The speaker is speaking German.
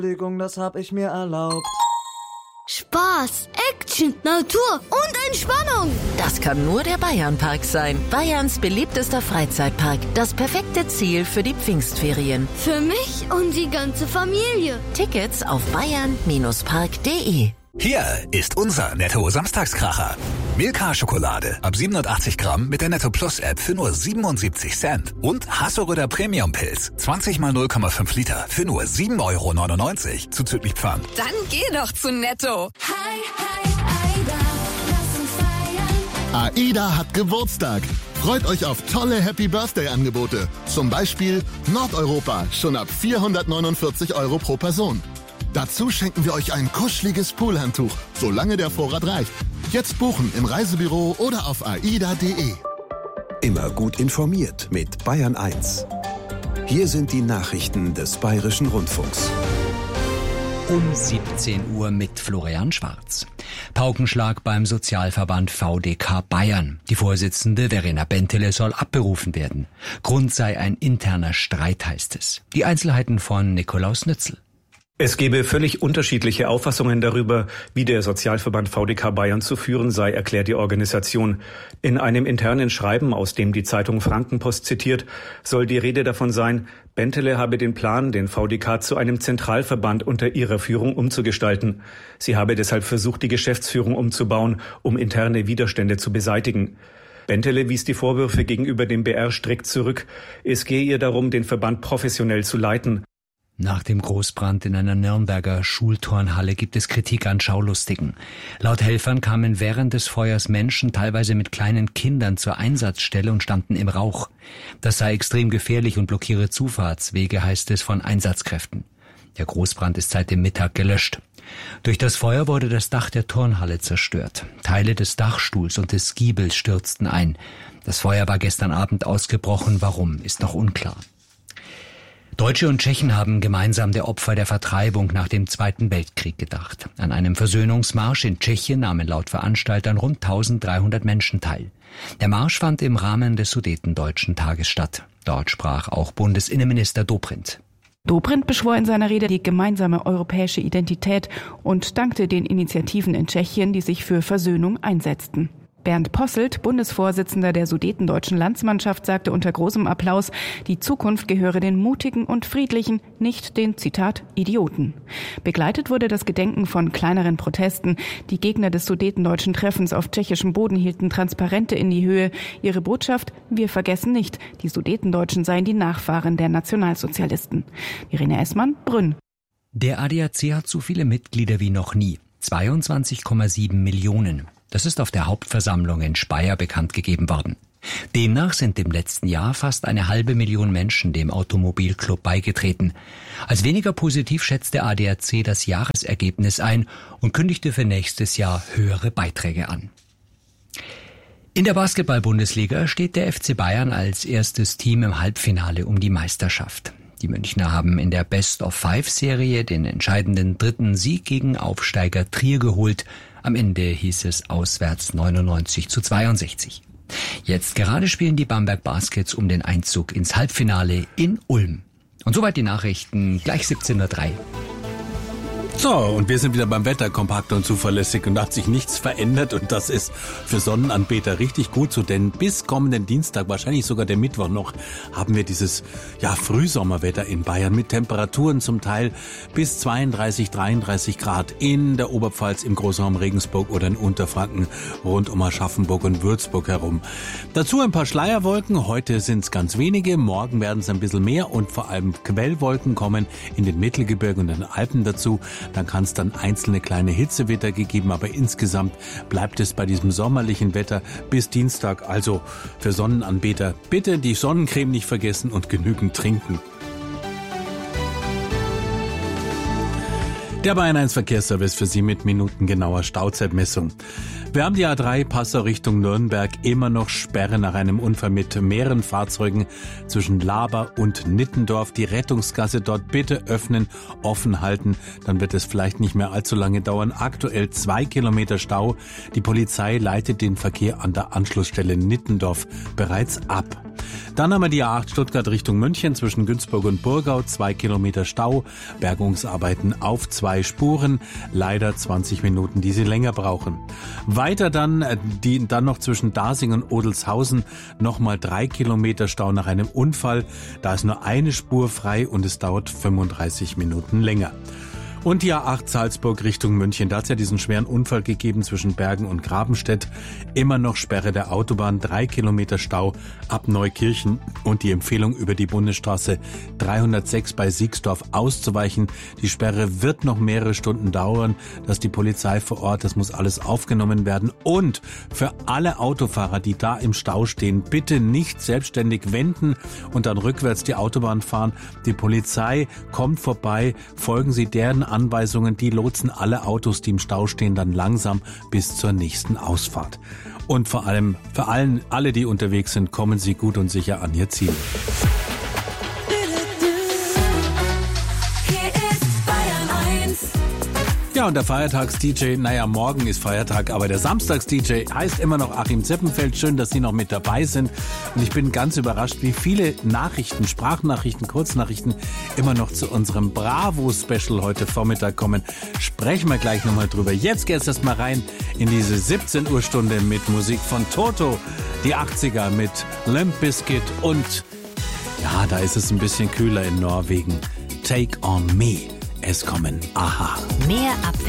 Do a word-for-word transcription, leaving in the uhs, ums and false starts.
Entschuldigung, das hab ich mir erlaubt. Spaß, Action, Natur und Entspannung. Das kann nur der Bayernpark sein. Bayerns beliebtester Freizeitpark. Das perfekte Ziel für die Pfingstferien. Für mich und die ganze Familie. Tickets auf bayern Park punkt de. Hier ist unser Netto-Samstagskracher. Milka-Schokolade ab siebenundachtzig Gramm mit der Netto Plus App für nur siebenundsiebzig Cent. Und Hasseröder Premium-Pilz, zwanzig mal null Komma fünf Liter für nur sieben Euro neunundneunzig zuzüglich Pfand. Dann geh doch zu Netto. Hi, hi, Aida, lass uns feiern. AIDA hat Geburtstag. Freut euch auf tolle Happy-Birthday-Angebote. Zum Beispiel Nordeuropa, schon ab vierhundertneunundvierzig Euro pro Person. Dazu schenken wir euch ein kuscheliges Poolhandtuch, solange der Vorrat reicht. Jetzt buchen im Reisebüro oder auf aida punkt de. Immer gut informiert mit Bayern eins. Hier sind die Nachrichten des Bayerischen Rundfunks. Um siebzehn Uhr mit Florian Schwarz. Paukenschlag beim Sozialverband V D K Bayern. Die Vorsitzende Verena Bentele soll abberufen werden. Grund sei ein interner Streit, heißt es. Die Einzelheiten von Nikolaus Nützel. Es gebe völlig unterschiedliche Auffassungen darüber, wie der Sozialverband V D K Bayern zu führen sei, erklärt die Organisation. In einem internen Schreiben, aus dem die Zeitung Frankenpost zitiert, soll die Rede davon sein, Bentele habe den Plan, den V D K zu einem Zentralverband unter ihrer Führung umzugestalten. Sie habe deshalb versucht, die Geschäftsführung umzubauen, um interne Widerstände zu beseitigen. Bentele wies die Vorwürfe gegenüber dem B R strikt zurück. Es gehe ihr darum, den Verband professionell zu leiten. Nach dem Großbrand in einer Nürnberger Schulturnhalle gibt es Kritik an Schaulustigen. Laut Helfern kamen während des Feuers Menschen, teilweise mit kleinen Kindern, zur Einsatzstelle und standen im Rauch. Das sei extrem gefährlich und blockiere Zufahrtswege, heißt es von Einsatzkräften. Der Großbrand ist seit dem Mittag gelöscht. Durch das Feuer wurde das Dach der Turnhalle zerstört. Teile des Dachstuhls und des Giebels stürzten ein. Das Feuer war gestern Abend ausgebrochen. Warum, ist noch unklar. Deutsche und Tschechen haben gemeinsam der Opfer der Vertreibung nach dem Zweiten Weltkrieg gedacht. An einem Versöhnungsmarsch in Tschechien nahmen laut Veranstaltern rund eintausenddreihundert Menschen teil. Der Marsch fand im Rahmen des Sudetendeutschen Tages statt. Dort sprach auch Bundesinnenminister Dobrindt. Dobrindt beschwor in seiner Rede die gemeinsame europäische Identität und dankte den Initiativen in Tschechien, die sich für Versöhnung einsetzten. Bernd Posselt, Bundesvorsitzender der Sudetendeutschen Landsmannschaft, sagte unter großem Applaus, die Zukunft gehöre den Mutigen und Friedlichen, nicht den, Zitat, Idioten. Begleitet wurde das Gedenken von kleineren Protesten. Die Gegner des Sudetendeutschen Treffens auf tschechischem Boden hielten Transparente in die Höhe. Ihre Botschaft: Wir vergessen nicht, die Sudetendeutschen seien die Nachfahren der Nationalsozialisten. Irene Essmann, Brünn. Der A D A C hat so viele Mitglieder wie noch nie. zweiundzwanzig Komma sieben Millionen. Das ist auf der Hauptversammlung in Speyer bekannt gegeben worden. Demnach sind im letzten Jahr fast eine halbe Million Menschen dem Automobilclub beigetreten. Als weniger positiv schätzt der A D A C das Jahresergebnis ein und kündigte für nächstes Jahr höhere Beiträge an. In der Basketball-Bundesliga steht der F C Bayern als erstes Team im Halbfinale um die Meisterschaft. Die Münchner haben in der Best-of-Five-Serie den entscheidenden dritten Sieg gegen Aufsteiger Trier geholt. Am Ende hieß es auswärts neunundneunzig zu zweiundsechzig. Jetzt gerade spielen die Bamberg Baskets um den Einzug ins Halbfinale in Ulm. Und soweit die Nachrichten, gleich siebzehn Uhr drei. So, und wir sind wieder beim Wetter, kompakt und zuverlässig, und da hat sich nichts verändert, und das ist für Sonnenanbeter richtig gut so, denn bis kommenden Dienstag, wahrscheinlich sogar der Mittwoch noch, haben wir dieses ja Frühsommerwetter in Bayern mit Temperaturen zum Teil bis zweiunddreißig, dreiunddreißig Grad in der Oberpfalz, im Großraum Regensburg oder in Unterfranken rund um Aschaffenburg und Würzburg herum. Dazu ein paar Schleierwolken, heute sind es ganz wenige, morgen werden es ein bisschen mehr und vor allem Quellwolken kommen in den Mittelgebirgen und den Alpen dazu. Dann kann es dann einzelne kleine Hitzewetter gegeben, aber insgesamt bleibt es bei diesem sommerlichen Wetter bis Dienstag. Also für Sonnenanbeter bitte die Sonnencreme nicht vergessen und genügend trinken. Der Bayern eins Verkehrsservice für Sie mit minutengenauer Stauzeitmessung. Wir haben die A drei Passau Richtung Nürnberg, immer noch Sperre nach einem Unfall mit mehreren Fahrzeugen zwischen Laber und Nittendorf. Die Rettungsgasse dort bitte öffnen, offen halten, dann wird es vielleicht nicht mehr allzu lange dauern. Aktuell zwei Kilometer Stau. Die Polizei leitet den Verkehr an der Anschlussstelle Nittendorf bereits ab. Dann haben wir die A acht Stuttgart Richtung München zwischen Günzburg und Burgau, zwei Kilometer Stau, Bergungsarbeiten auf zwei Spuren, leider zwanzig Minuten, die sie länger brauchen. Weiter dann, die, dann noch zwischen Dasing und Odelshausen, nochmal drei Kilometer Stau nach einem Unfall, da ist nur eine Spur frei und es dauert fünfunddreißig Minuten länger. Und die A acht Salzburg Richtung München, da hat es ja diesen schweren Unfall gegeben zwischen Bergen und Grabenstedt. Immer noch Sperre der Autobahn, drei Kilometer Stau ab Neukirchen und die Empfehlung über die Bundesstraße dreihundertsechs bei Siegsdorf auszuweichen. Die Sperre wird noch mehrere Stunden dauern, dass die Polizei vor Ort, das muss alles aufgenommen werden. Und für alle Autofahrer, die da im Stau stehen, bitte nicht selbstständig wenden und dann rückwärts die Autobahn fahren. Die Polizei kommt vorbei, folgen Sie deren Anweisungen, die lotsen alle Autos, die im Stau stehen, dann langsam bis zur nächsten Ausfahrt. Und vor allem, für allen, alle, die unterwegs sind, kommen Sie gut und sicher an Ihr Ziel. Ja, und der Feiertags-D J, naja, morgen ist Feiertag, aber der Samstags-D J heißt immer noch Achim Zeppenfeld. Schön, dass Sie noch mit dabei sind. Und ich bin ganz überrascht, wie viele Nachrichten, Sprachnachrichten, Kurznachrichten immer noch zu unserem Bravo-Special heute Vormittag kommen. Sprechen wir gleich nochmal drüber. Jetzt geht's erstmal rein in diese siebzehn Uhr Stunde mit Musik von Toto, die achtziger mit Limp Bizkit und, ja, da ist es ein bisschen kühler in Norwegen. Take on Me. Es kommen Aha. Mehr Abwechslung.